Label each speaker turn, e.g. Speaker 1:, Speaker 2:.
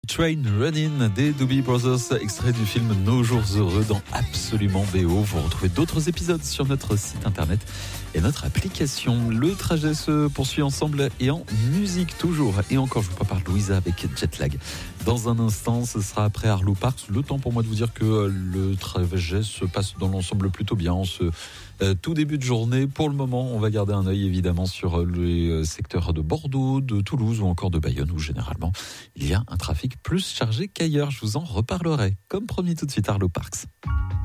Speaker 1: Train Running des Doobie Brothers, extrait du film Nos Jours Heureux dans Absolument BO. Vous retrouvez d'autres épisodes sur notre site internet et notre application. Le trajet se poursuit ensemble et en musique toujours. Et encore, je vous prépare Louisa avec Jetlag. Dans un instant, ce sera après Arlo Parks. Le temps pour moi de vous dire que le trajet se passe dans l'ensemble plutôt bien en ce tout début de journée. Pour le moment, on va garder un œil évidemment sur les secteurs de Bordeaux, de Toulouse ou encore de Bayonne où généralement il y a un trafic plus chargé qu'ailleurs. Je vous en reparlerai. Comme promis, tout de suite Arlo Parks.